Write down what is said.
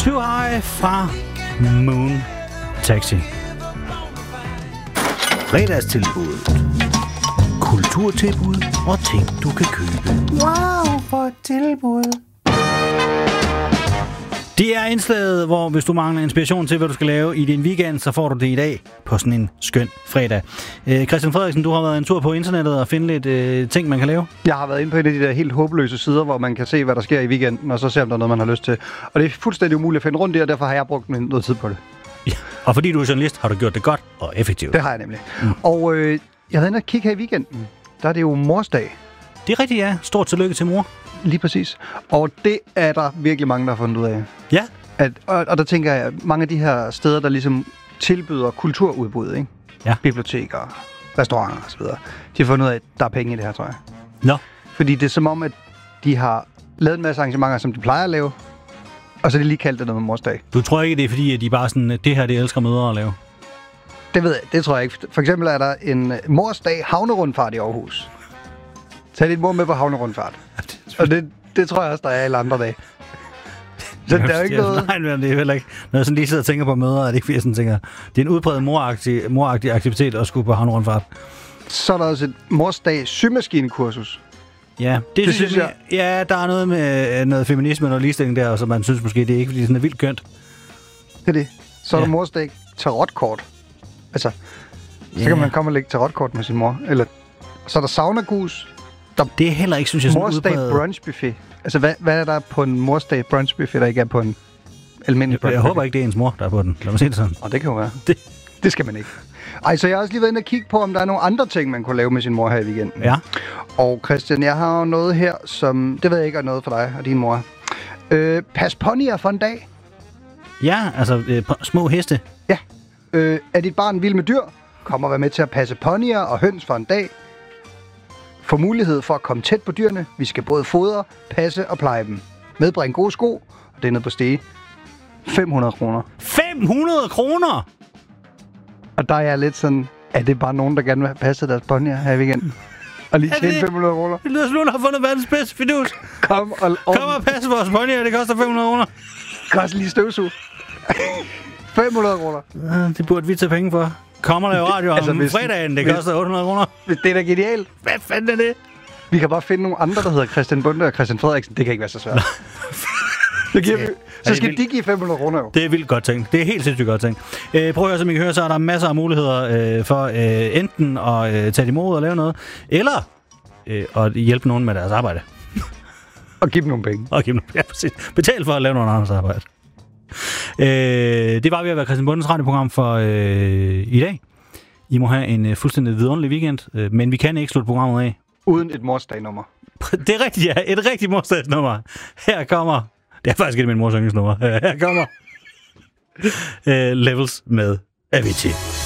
Too High fra Moon Taxi. Fredagstilbud. Kulturtilbud og ting, du kan købe. Wow, for et tilbud. Det er indslaget, hvor hvis du mangler inspiration til, hvad du skal lave i din weekend, så får du det i dag på sådan en skøn fredag. Christian Frederiksen, du har været en tur på internettet og finde lidt ting, man kan lave. Jeg har været inde på en af de der helt håbløse sider, hvor man kan se, hvad der sker i weekenden, og så se, om der er noget, man har lyst til. Og det er fuldstændig umuligt at finde rundt i, og derfor har jeg brugt noget tid på det. Ja, og fordi du er journalist, har du gjort det godt og effektivt. Det har jeg nemlig. Og jeg har været inde og kigge her i weekenden. Der er det jo morsdag. Det er rigtigt, ja. Stort tillykke til mor. Lige præcis. Og det er der virkelig mange, der har fundet ud af. Ja. Og der tænker jeg, mange af de her steder, der ligesom tilbyder kulturudbud, ikke? Ja. Biblioteker, restauranter osv., de har fundet ud af, at der er penge i det her, tror jeg. Nå. Fordi det er som om, at de har lavet en masse arrangementer, som de plejer at lave, og så er de lige kaldt det noget med morsdag. Du tror ikke, det er fordi, at de bare sådan, det her, det elsker mødre at lave? Det ved jeg, det tror jeg ikke. For eksempel er der en morsdag havnerundfart i Aarhus. Tag dit mor med på havnerundfart. Og det tror jeg også, der er alle andre dage. Så der er jo ikke noget... Nej, men det er heller ikke. Når jeg sådan lige sidder og tænker på mødre, er det ikke fordi, jeg sådan tænker, det er en udpræget moragtig aktivitet at skulle på havnerundfart. Så er der også et morsdag symaskinekursus. Ja, det synes jeg. Ja, der er noget med noget feminisme og noget ligestilling der, og så man synes måske, det er ikke, fordi det sådan er vildt kønt. Det er det. Så er der morsdag tarotkort. Altså, så kan man komme og lægge tarotkort med sin mor. Eller så er der saunagus. Det er heller ikke, synes jeg, sådan morsdag udpræget. brunchbuffet. Altså, hvad er der på en morsdag brunchbuffet, der ikke er på en almindelig brunchbuffet? Jeg håber ikke, det er ens mor, der er på den. Lad mig se det sådan. Og det kan jo være. Det skal man ikke. Ej, så jeg har også lige været inde og kigge på, om der er nogle andre ting, man kunne lave med sin mor her i weekenden. Ja. Og Christian, jeg har jo noget her, som... Det ved jeg ikke er noget for dig og din mor. Pas ponyer for en dag. Ja, altså små heste. Ja. Er dit barn vild med dyr? Kom og vær med til at passe ponyer og høns for en dag. Få mulighed for at komme tæt på dyrene. Vi skal både fodre, passe og pleje dem. Medbring gode sko, og det er nede på Stege. 500 kroner. 500 kroner?! Og der er jeg lidt sådan, er det bare nogen, der gerne vil have passet deres ponyer her i weekenden? Og lige tjene 500 kroner? Det lyder som nogen, der har fundet verdens bedste fidus. Kom og passe vores ponyer, det koster 500 kroner. Koster lige støvsug. 500 kroner. Det burde vi tage penge for. Kom og lave radio om fredagen, det koster 800 kroner. Det er da genialt. Hvad fanden er det? Vi kan bare finde nogle andre, der hedder Christian Bunde og Christian Frederiksen. Det kan ikke være så svært. Så skal de give 500 kroner jo. Det er vildt godt tænkt. Det er helt sindssygt godt tænkt. Prøv at høre, som I kan høre, så er der masser af muligheder for enten at tage imod og lave noget, eller at hjælpe nogen med deres arbejde. Og give dem nogle penge. Ja, præcis. Betal for at lave noget andres arbejde. Det var ved at være Christian Bundes radioprogram for i dag. I må have en fuldstændig vidunderlig weekend, men vi kan ikke slutte programmet af uden et morsdagnummer. Det er rigtigt, ja. Et rigtigt morsdagsnummer. Her kommer... Det er faktisk ikke min mors yndlingsnummer. Her kommer Levels med Avicii.